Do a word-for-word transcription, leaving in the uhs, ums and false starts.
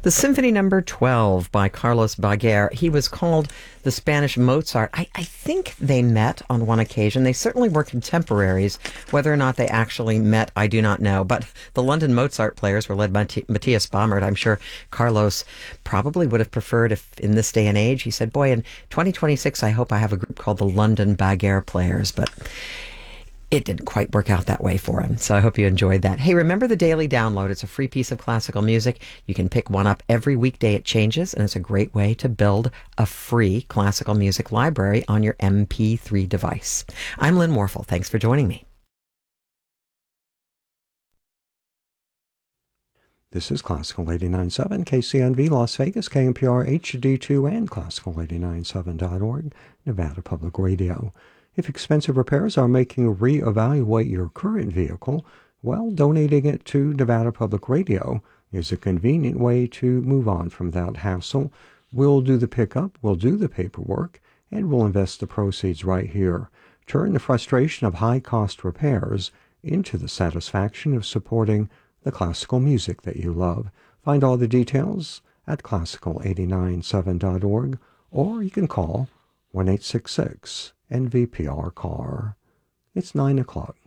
The Symphony Number twelve by Carlos Baguer. He was called the Spanish Mozart. I, I think they met on one occasion. They certainly were contemporaries. Whether or not they actually met, I do not know. But the London Mozart players were led by T- Matthias Baumert. I'm sure Carlos probably would have preferred if, in this day and age, he said, boy, in twenty twenty-six, I hope I have a group called the London Baguer Players. But it didn't quite work out that way for him. So I hope you enjoyed that. Hey, remember the Daily Download. It's a free piece of classical music. You can pick one up every weekday. It changes, and it's a great way to build a free classical music library on your M P three device. I'm Lynn Morphle. Thanks for joining me. This is Classical eighty-nine point seven, K C N V Las Vegas, K M P R H D two, and Classical eighty-nine seven dot org, Nevada Public Radio. If expensive repairs are making you reevaluate your current vehicle, well, donating it to Nevada Public Radio is a convenient way to move on from that hassle. We'll do the pickup, we'll do the paperwork, and we'll invest the proceeds right here. Turn the frustration of high-cost repairs into the satisfaction of supporting the classical music that you love. Find all the details at classical eight nine seven dot org, or you can call one eight six six N V P R car. It's nine o'clock.